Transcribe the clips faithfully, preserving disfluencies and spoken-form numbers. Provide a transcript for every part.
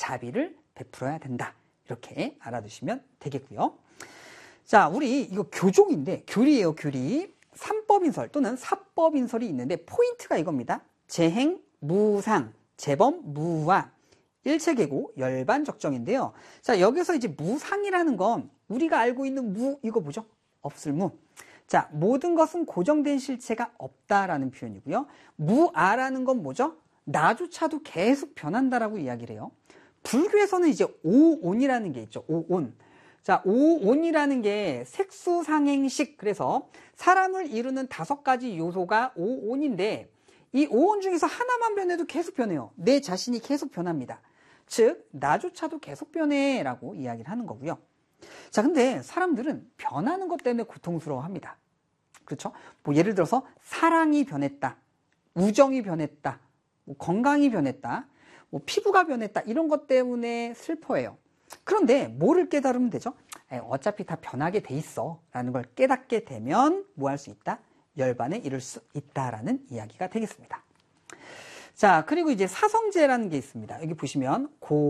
자비를 베풀어야 된다. 이렇게 알아두시면 되겠고요. 자, 우리 이거 교종인데 교리예요, 교리. 삼법인설 또는 사법인설이 있는데 포인트가 이겁니다. 재행, 무상, 재범, 무와, 일체계고, 열반적정인데요. 자, 여기서 이제 무상이라는 건 우리가 알고 있는 무, 이거 뭐죠? 없을 무. 자, 모든 것은 고정된 실체가 없다라는 표현이고요. 무아라는 건 뭐죠? 나조차도 계속 변한다라고 이야기를 해요. 불교에서는 이제 오온이라는 게 있죠. 오온. 자, 오온이라는 게 색수상행식. 그래서 사람을 이루는 다섯 가지 요소가 오온인데 이 오온 중에서 하나만 변해도 계속 변해요. 내 자신이 계속 변합니다. 즉, 나조차도 계속 변해라고 이야기를 하는 거고요. 자, 근데 사람들은 변하는 것 때문에 고통스러워합니다. 그렇죠? 뭐 예를 들어서 사랑이 변했다, 우정이 변했다, 뭐 건강이 변했다, 뭐 피부가 변했다, 이런 것 때문에 슬퍼해요. 그런데 뭐를 깨달으면 되죠? 에이, 어차피 다 변하게 돼 있어 라는 걸 깨닫게 되면 뭐 할 수 있다? 열반에 이를 수 있다라는 이야기가 되겠습니다. 자, 그리고 이제 사성제라는 게 있습니다. 여기 보시면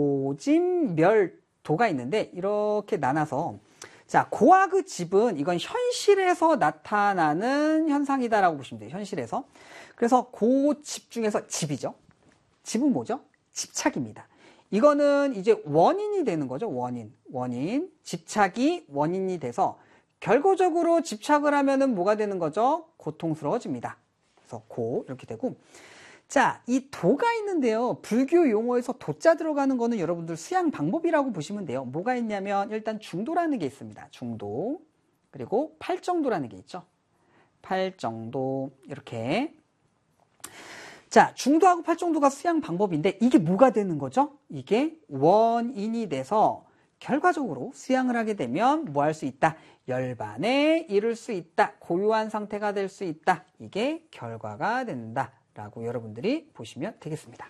고진멸도가 있는데 이렇게 나눠서, 자, 고와 그 집은 이건 현실에서 나타나는 현상이다라고 보시면 돼요. 현실에서. 그래서 고집 중에서 집이죠. 집은 뭐죠? 집착입니다. 이거는 이제 원인이 되는 거죠. 원인. 원인. 집착이 원인이 돼서 결과적으로 집착을 하면은 뭐가 되는 거죠? 고통스러워집니다. 그래서 고 이렇게 되고, 자, 이 도가 있는데요. 불교 용어에서 도자 들어가는 거는 여러분들 수양 방법이라고 보시면 돼요. 뭐가 있냐면 일단 중도라는 게 있습니다. 중도. 그리고 팔정도라는 게 있죠. 팔정도 이렇게. 자, 중도하고 팔정도가 수양 방법인데 이게 뭐가 되는 거죠? 이게 원인이 돼서 결과적으로 수양을 하게 되면 뭐 할 수 있다? 열반에 이를 수 있다. 고요한 상태가 될 수 있다. 이게 결과가 된다 라고 여러분들이 보시면 되겠습니다.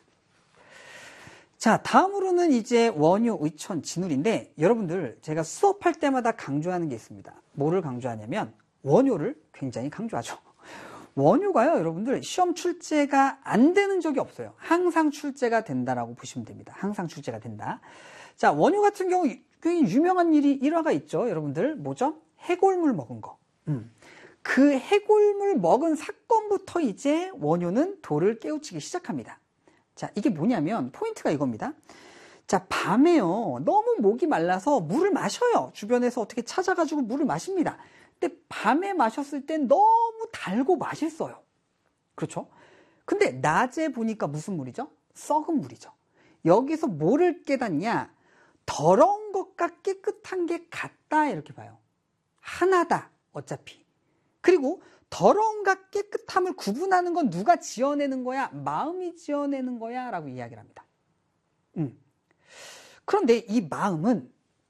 자, 다음으로는 이제 원효, 의천, 진울인데 여러분들 제가 수업할 때마다 강조하는 게 있습니다. 뭐를 강조하냐면 원효를 굉장히 강조하죠. 원효가요, 여러분들 시험 출제가 안 되는 적이 없어요. 항상 출제가 된다라고 보시면 됩니다. 항상 출제가 된다. 자, 원효 같은 경우 굉장히 유명한 일이 일화가 있죠. 여러분들 뭐죠? 해골물 먹은 거. 음. 그 해골물 먹은 사건부터 이제 원효는 도를 깨우치기 시작합니다. 자, 이게 뭐냐면 포인트가 이겁니다. 자, 밤에요, 너무 목이 말라서 물을 마셔요. 주변에서 어떻게 찾아가지고 물을 마십니다. 근데 밤에 마셨을 땐 너무 달고 맛있어요. 그렇죠? 근데 낮에 보니까 무슨 물이죠? 썩은 물이죠. 여기서 뭐를 깨닫냐? 더러운 것과 깨끗한 게 같다 이렇게 봐요. 하나다 어차피. 그리고 더러움과 깨끗함을 구분하는 건 누가 지어내는 거야? 마음이 지어내는 거야 라고 이야기를 합니다. 음. 그런데 이 마음은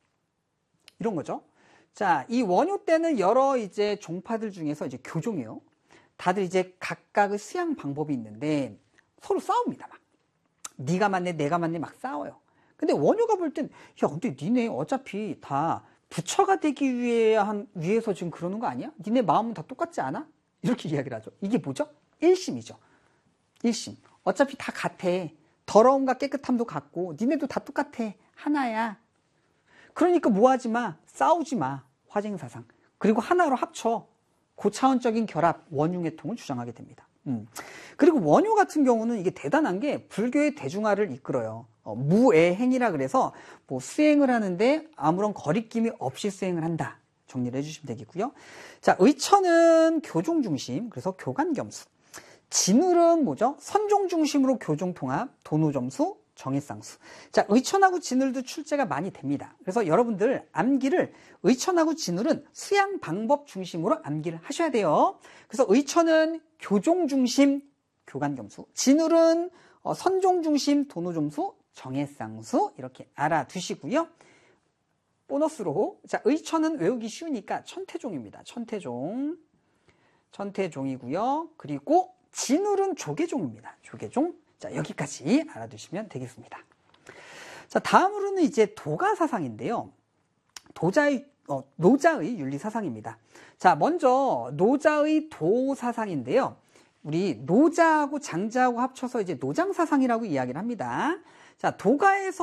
이런 거죠. 자, 이 원효 때는 여러 이제 종파들 중에서 이제 교종이에요. 다들 이제 각각의 수양 방법이 있는데 서로 싸웁니다. 막. 네가 맞네, 내가 맞네 막 싸워요. 근데 원효가 볼 땐, 야, 근데 니네 어차피 다 부처가 되기 위해 한, 위해서 지금 그러는 거 아니야? 니네 마음은 다 똑같지 않아? 이렇게 이야기를 하죠. 이게 뭐죠? 일심이죠. 일심. 어차피 다 같아. 더러움과 깨끗함도 같고, 니네도 다 똑같아. 하나야. 그러니까 뭐 하지 마. 싸우지 마. 화쟁사상. 그리고 하나로 합쳐. 고차원적인 결합, 원융회통을 주장하게 됩니다. 음. 그리고 원효 같은 경우는 이게 대단한 게 불교의 대중화를 이끌어요. 어, 무애행이라 그래서 뭐 수행을 하는데 아무런 거리낌이 없이 수행을 한다. 정리를 해주시면 되겠고요. 자, 의천은 교종 중심, 그래서 교관겸수. 진울은 뭐죠? 선종 중심으로 교종 통합, 도노점수, 정해쌍수. 자, 의천하고 진울도 출제가 많이 됩니다. 그래서 여러분들 암기를 의천하고 진울은 수양 방법 중심으로 암기를 하셔야 돼요. 그래서 의천은 교종 중심, 교관겸수. 진울은 어, 선종 중심, 도노점수, 정해쌍수 이렇게 알아두시고요. 보너스로 자, 의천은 외우기 쉬우니까 천태종입니다. 천태종. 천태종이고요. 그리고 진울은 조계종입니다. 조계종. 자, 여기까지 알아두시면 되겠습니다. 자, 다음으로는 이제 도가 사상인데요. 도자의, 어, 노자의 윤리 사상입니다. 자, 먼저 노자의 도 사상인데요. 우리 노자하고 장자하고 합쳐서 이제 노장 사상이라고 이야기를 합니다. 자, 도가에서